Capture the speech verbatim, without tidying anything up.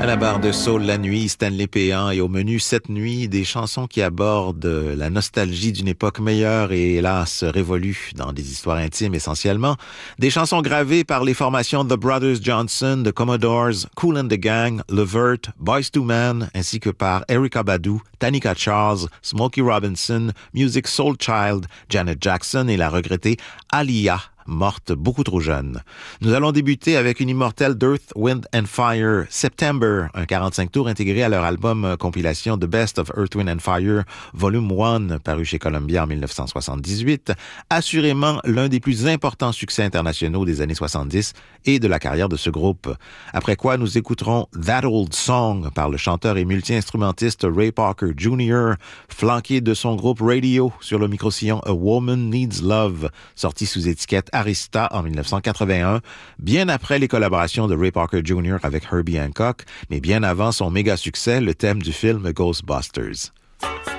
À la barre de Soul la nuit, Stanley Péan, et au menu cette nuit, des chansons qui abordent la nostalgie d'une époque meilleure et hélas révolue dans des histoires intimes essentiellement. Des chansons gravées par les formations The Brothers Johnson, The Commodores, Kool and the Gang, Levert, Boyz two Men, ainsi que par Erykah Badu, Tanika Charles, Smokey Robinson, Musiq Soulchild, Janet Jackson et la regrettée Aaliyah, morte beaucoup trop jeune. Nous allons débuter avec une immortelle d'Earth, Wind and Fire, September, un quarante-cinq tours intégré à leur album compilation The Best of Earth, Wind and Fire, Volume un, paru chez Columbia en dix-neuf cent soixante-dix-huit, assurément l'un des plus importants succès internationaux des années soixante-dix et de la carrière de ce groupe. Après quoi, nous écouterons That Old Song par le chanteur et multi-instrumentiste Ray Parker junior, flanqué de son groupe Radio sur le micro-sillon A Woman Needs Love, sorti sous étiquette Arista en dix-neuf cent quatre-vingt-un, bien après les collaborations de Ray Parker junior avec Herbie Hancock, mais bien avant son méga succès, le thème du film Ghostbusters.